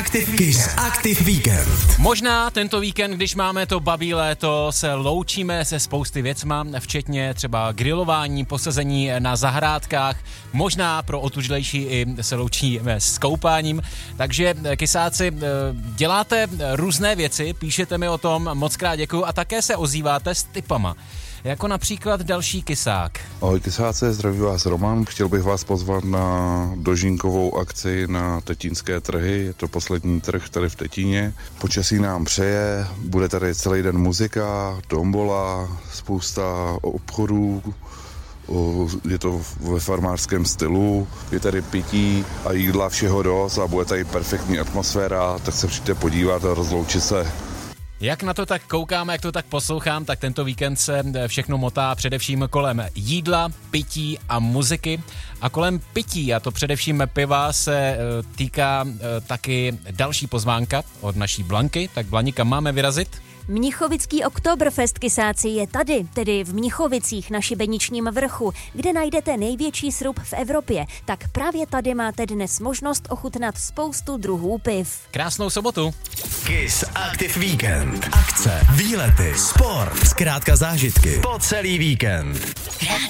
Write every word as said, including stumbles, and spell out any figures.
Aktiv Kiss Aktiv Víkend. Možná tento víkend, když máme to babí léto, se loučíme se spousty věcma, včetně třeba grilování, posazení na zahrádkách, možná pro otužilejší i se loučíme s koupáním. Takže kysáci, děláte různé věci, píšete mi o tom, moc krát děkuju a také se ozýváte s tipama. Jako například další kysák. Ahoj kysáce, zdraví vás Roman. Chtěl bych vás pozvat na dožínkovou akci na Tetínské trhy. Je to poslední trh tady v Tetíně. Počasí nám přeje, bude tady celý den muzika, tombola, spousta obchodů. Je to ve farmářském stylu, je tady pití a jídla všeho dost a bude tady perfektní atmosféra, tak se přijďte podívat a rozloučit se. Jak na to tak koukáme, jak to tak poslouchám, tak tento víkend se všechno motá především kolem jídla, pití a muziky. A kolem pití, a to především piva, se týká taky další pozvánka od naší Blanky. Tak Blani, kam máme vyrazit? Mnichovický Oktoberfest, kysáci, je tady, tedy v Mnichovicích na Šibeničním vrchu, kde najdete největší srub v Evropě. Tak právě tady máte dnes možnost ochutnat spoustu druhů piv. Krásnou sobotu. Kiss Aktiv Víkend. Akce, výlety, sport, zkrátka zážitky po celý víkend.